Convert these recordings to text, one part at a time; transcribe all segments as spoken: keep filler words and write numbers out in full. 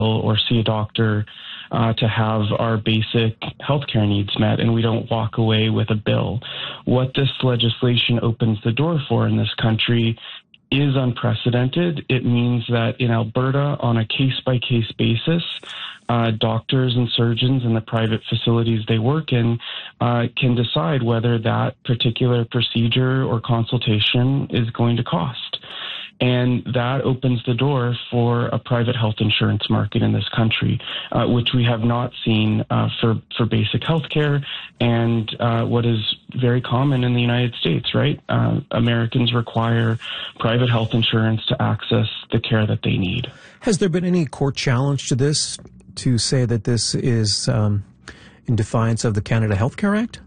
or see a doctor uh, to have our basic healthcare needs met, and we don't walk away with a bill. What this legislation opens the door for in this country is unprecedented. It means that in Alberta, on a case-by-case basis, uh, doctors and surgeons in the private facilities they work in uh, can decide whether that particular procedure or consultation is going to cost. And that opens the door for a private health insurance market in this country, uh, which we have not seen uh, for, for basic health care and uh, what is very common in the United States, right? Uh, Americans require private health insurance to access the care that they need. Has there been any court challenge to this to say that this is um, in defiance of the Canada Healthcare Act?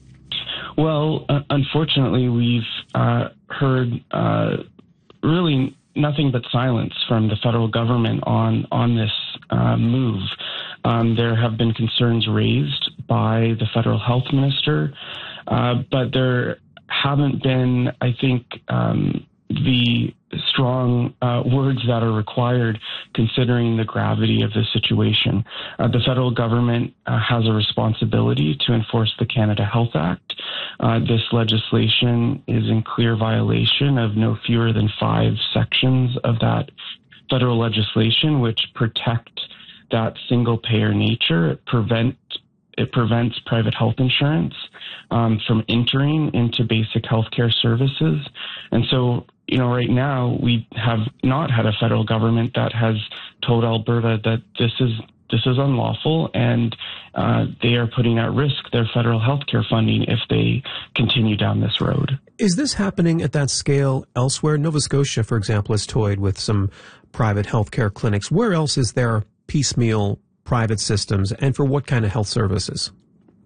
Well, uh, unfortunately, we've uh, heard uh, really nothing but silence from the federal government on on this uh, move. Um, there have been concerns raised by the federal health minister, uh, but there haven't been, I think, um, the strong uh, words that are required considering the gravity of the situation. Uh, the federal government uh, has a responsibility to enforce the Canada Health Act. Uh, this legislation is in clear violation of no fewer than five sections of that federal legislation, which protect that single-payer nature. It prevent it prevents private health insurance um, from entering into basic healthcare services, and so. You know, right now we have not had a federal government that has told Alberta that this is this is unlawful, and uh, they are putting at risk their federal healthcare funding if they continue down this road. Is this happening at that scale elsewhere? Nova Scotia, for example, has toyed with some private healthcare clinics. Where else is there piecemeal private systems, and for what kind of health services?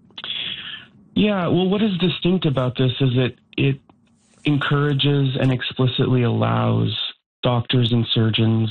Yeah, well, what is distinct about this is that it encourages and explicitly allows doctors and surgeons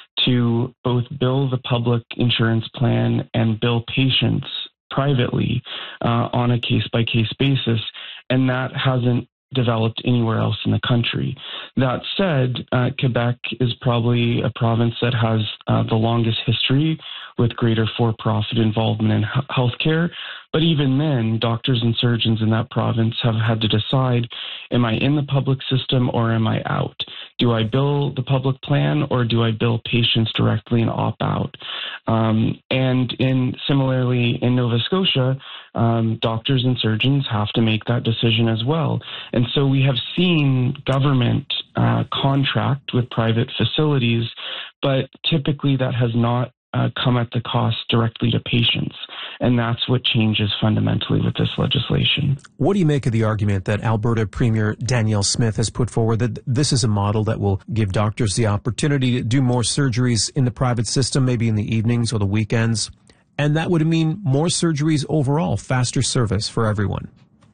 to both bill the public insurance plan and bill patients privately uh, on a case-by-case basis, and that hasn't developed anywhere else in the country. That said, uh, Quebec is probably a province that has uh, the longest history with greater for-profit involvement in h- healthcare. But even then, doctors and surgeons in that province have had to decide, am I in the public system or am I out? Do I bill the public plan or do I bill patients directly and opt out? Um, and in similarly in Nova Scotia, um, doctors and surgeons have to make that decision as well. And so we have seen government uh, contract with private facilities, but typically that has not uh, come at the cost directly to patients. And that's what changes fundamentally with this legislation. What do you make of the argument that Alberta Premier Danielle Smith has put forward that this is a model that will give doctors the opportunity to do more surgeries in the private system, maybe in the evenings or the weekends, and that would mean more surgeries overall, faster service for everyone?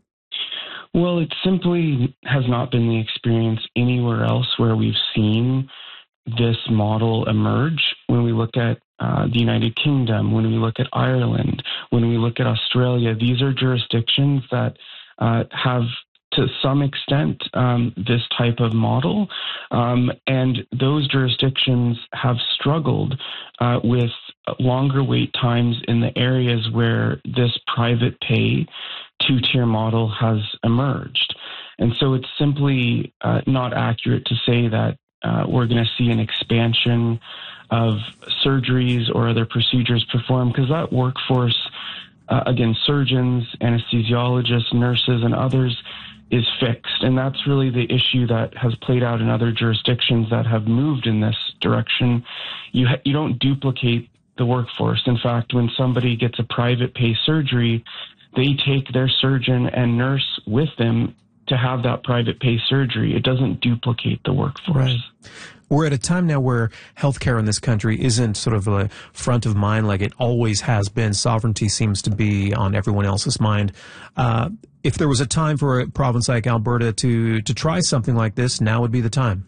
Well, it simply has not been the experience anywhere else where we've seen this model emerge. When we look at uh, the United Kingdom, when we look at Ireland, when we look at Australia, these are jurisdictions that uh, have, to some extent, um, this type of model. Um, and those jurisdictions have struggled uh, with longer wait times in the areas where this private pay two-tier model has emerged. And so it's simply uh, not accurate to say that Uh, we're going to see an expansion of surgeries or other procedures performed, because that workforce, uh, again, surgeons, anesthesiologists, nurses, and others, is fixed. And that's really the issue that has played out in other jurisdictions that have moved in this direction. You, ha- you don't duplicate the workforce. In fact, when somebody gets a private pay surgery, they take their surgeon and nurse with them to have that private pay surgery. It doesn't duplicate the workforce. Right. We're at a time now where healthcare in this country isn't sort of a front of mind like it always has been. Sovereignty seems to be on everyone else's mind. Uh, if there was a time for a province like Alberta to, to try something like this, now would be the time.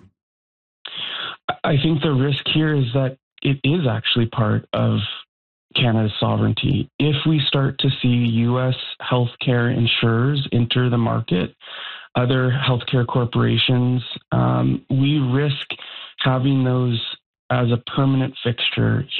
I think the risk here is that it is actually part of Canada's sovereignty. If we start to see U S healthcare insurers enter the market, other healthcare corporations, um, we risk having those as a permanent fixture